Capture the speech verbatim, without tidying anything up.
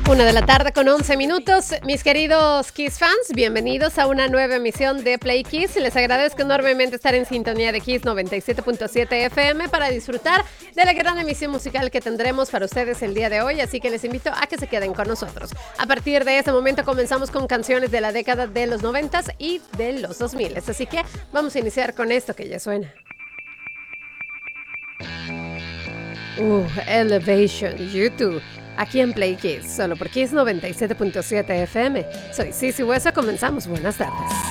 Una de la tarde con once minutos. Mis queridos Kiss fans, bienvenidos a una nueva emisión de Play Kiss. Les agradezco enormemente estar en sintonía de Kiss noventa y siete punto siete F M para disfrutar de la gran emisión musical que tendremos para ustedes el día de hoy, así que les invito a que se queden con nosotros. A partir de este momento comenzamos con canciones de la década de los noventas y de los dos miles, así que vamos a iniciar con esto que ya suena. Uh, Elevation, YouTube. Aquí en Play Kiss, solo por Kiss noventa y siete punto siete F M. Soy Sisi Hueso, comenzamos. Buenas tardes.